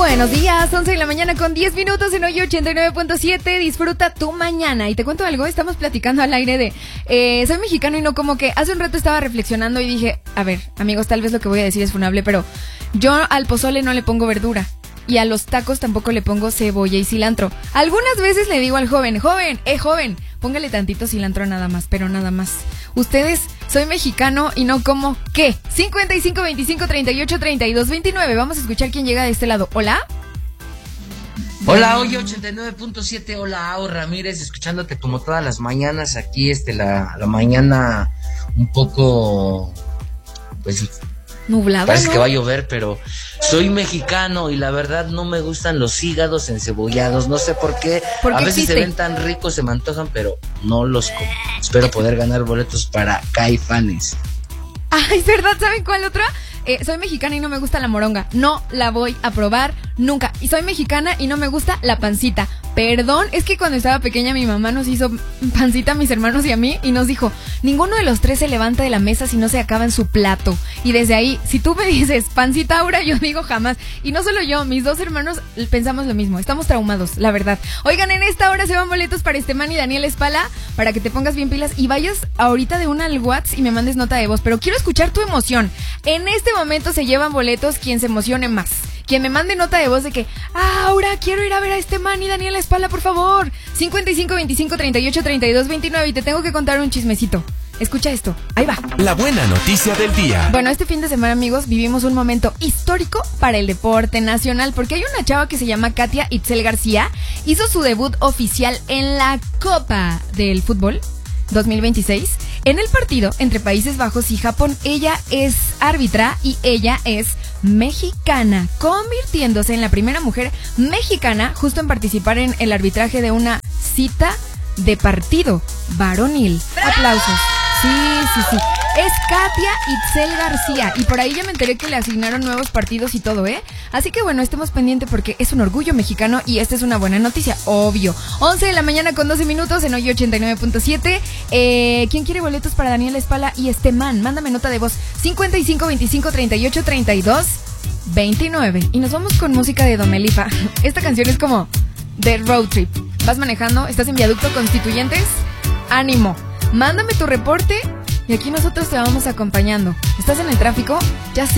Buenos días, 11 de la mañana con 10 minutos en hoy 89.7. Disfruta tu mañana. Y te cuento algo, estamos platicando al aire de soy mexicano y no como que hace un rato estaba reflexionando y dije, a ver, amigos, tal vez lo que voy a decir es funable, pero yo al pozole no le pongo verdura. Y a los tacos tampoco le pongo cebolla y cilantro. Algunas veces le digo al joven, joven, póngale tantito cilantro nada más, pero nada más. Ustedes, soy mexicano y no como, ¿qué? 55 25 38 32 29. Vamos a escuchar quién llega de este lado. ¿Hola? Hola, hoy 89.7. Hola, Ao Ramírez, escuchándote como todas las mañanas. Aquí la mañana un poco, pues, nublada, parece ¿no? que va a llover, pero soy mexicano y la verdad no me gustan los hígados encebollados. No sé por qué. A veces existe? se ven tan ricos, se me antojan, pero no los como. Espero poder ganar boletos para Caifanes. Ay, ¿verdad? ¿Saben cuál otra? Soy mexicana y no me gusta la moronga. No la voy a probar nunca. Y soy mexicana y no me gusta la pancita. Perdón, es que cuando estaba pequeña mi mamá nos hizo pancita a mis hermanos y a mí y nos dijo, ninguno de los tres se levanta de la mesa si no se acaba en su plato. Y desde ahí, si tú me dices pancita Aura, yo digo jamás. Y no solo yo, mis dos hermanos pensamos lo mismo. Estamos traumados, la verdad. Oigan, en esta hora se van boletos para Esteban y Daniel Espala para que te pongas bien pilas y vayas ahorita de una al WhatsApp y me mandes nota de voz. Pero quiero escuchar tu emoción. En este momento se llevan boletos quien se emocione más. Quien me mande nota de voz de que, Aura, quiero ir a ver a Esteban y Daniel Espala, por favor. 55 25 38 32 29 y te tengo que contar un chismecito. Escucha esto, ahí va. La buena noticia del día. Bueno, este fin de semana, amigos, vivimos un momento histórico para el deporte nacional porque hay una chava que se llama Katia Itzel García. Hizo su debut oficial en la Copa del Fútbol 2026. En el partido entre Países Bajos y Japón, ella es árbitra y ella es mexicana, convirtiéndose en la primera mujer mexicana justo en participar en el arbitraje de una cita de partido varonil. Aplausos. Sí. Es Katia Itzel García y por ahí ya me enteré que le asignaron nuevos partidos y todo, ¿eh? Así que bueno, estemos pendientes porque es un orgullo mexicano y esta es una buena noticia, obvio. 11 de la mañana con 12 minutos en hoy 89.7. ¿Quién quiere boletos para Daniel Espala y Esteban? Mándame nota de voz 55 25 38 32 29. Y nos vamos con música de Domelipa. Esta canción es como de road trip. Vas manejando, estás en Viaducto Constituyentes, ánimo. Mándame tu reporte y aquí nosotros te vamos acompañando. ¿Estás en el tráfico? Ya sé.